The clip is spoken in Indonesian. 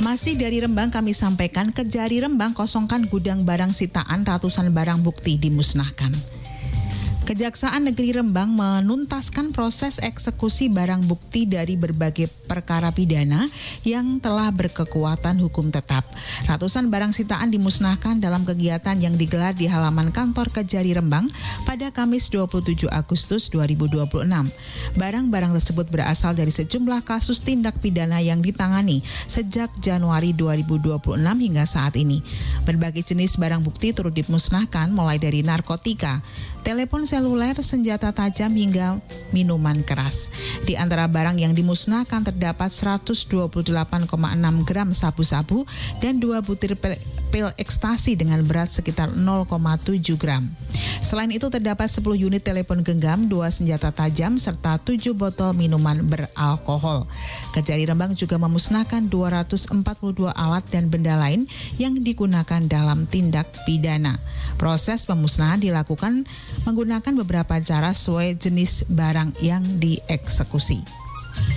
Masih dari Rembang kami sampaikan, Kejari Rembang kosongkan gudang barang sitaan, ratusan barang bukti dimusnahkan. Kejaksaan Negeri Rembang menuntaskan proses eksekusi barang bukti dari berbagai perkara pidana yang telah berkekuatan hukum tetap. Ratusan barang sitaan dimusnahkan dalam kegiatan yang digelar di halaman kantor Kejari Rembang pada Kamis 27 Agustus 2026. Barang-barang tersebut berasal dari sejumlah kasus tindak pidana yang ditangani sejak Januari 2026 hingga saat ini. Berbagai jenis barang bukti turut dimusnahkan mulai dari narkotika, telepon seluler, senjata tajam hingga minuman keras. Di antara barang yang dimusnahkan terdapat 128,6 gram sabu-sabu dan 2 butir pil ekstasi dengan berat sekitar 0,7 gram. Selain itu terdapat 10 unit telepon genggam, 2 senjata tajam, serta 7 botol minuman beralkohol. Kejari Rembang juga memusnahkan 242 alat dan benda lain yang digunakan dalam tindak pidana. Proses pemusnahan dilakukan menggunakan beberapa cara sesuai jenis barang yang dieksekusi.